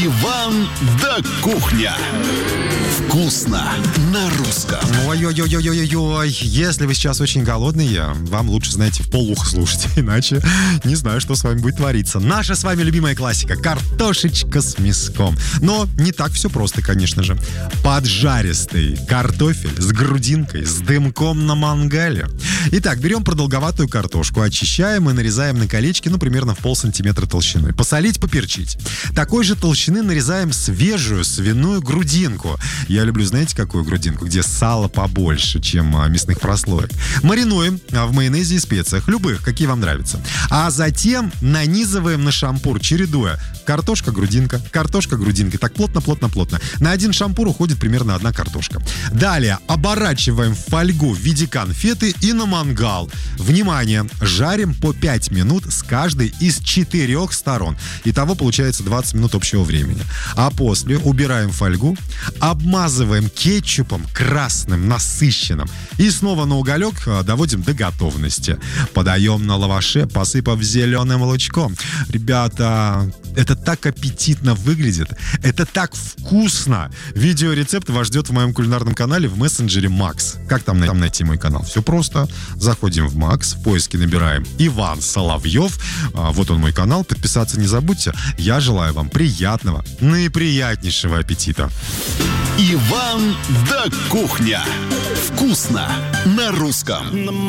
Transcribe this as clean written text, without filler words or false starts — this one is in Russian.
Иван да кухня. Вкусно на русском. Ой-ой-ой-ой-ой-ой. Если вы сейчас очень голодные, вам лучше, знаете, в полуха слушать. Иначе не знаю, что с вами будет твориться. Наша с вами любимая классика. Картошечка с мяском. Но не так все просто, конечно же. Поджаристый картофель с грудинкой, с дымком на мангале. Итак, берем продолговатую картошку, очищаем и нарезаем на колечки, примерно в полсантиметра толщиной. Посолить, поперчить. Такой же толщины нарезаем свежую свиную грудинку. Я люблю, знаете, какую грудинку? Где сало побольше, чем мясных прослоек. Маринуем в майонезе и специях. Любых, какие вам нравятся. А затем нанизываем на шампур, чередуя картошка-грудинка, картошка-грудинка. Так плотно-плотно-плотно. На один шампур уходит примерно одна картошка. Далее оборачиваем в фольгу в виде конфеты и на мангал. Внимание! Жарим по 5 минут с каждой из 4 сторон. Итого получается 20 минут общего времени. А после убираем фольгу, обмазываем кетчупом красным, насыщенным. И снова на уголек доводим до готовности. Подаем на лаваше, посыпав зеленым лучком. Ребята, это так аппетитно выглядит. Это так вкусно. Видеорецепт вас ждет в моем кулинарном канале в мессенджере Макс. Как там найти мой канал? Все просто. Заходим в Макс, в поиске набираем Иван Соловьев. Вот он мой канал. Подписаться не забудьте. Я желаю вам приятного, наиприятнейшего аппетита. Иван да кухня. Вкусно на русском.